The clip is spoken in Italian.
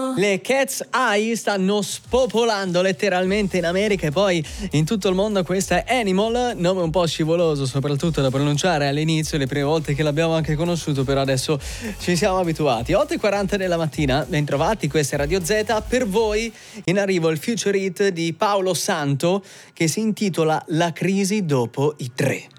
Le Cat's Eye stanno spopolando letteralmente in America e poi in tutto il mondo. Questa è Animal, nome un po' scivoloso soprattutto da pronunciare all'inizio, le prime volte che l'abbiamo anche conosciuto, però adesso ci siamo abituati. 8:40 della mattina, bentrovati, questa è Radio Z. Per voi in arrivo il Future Hit di Paolo Santo che si intitola La crisi dopo i tre.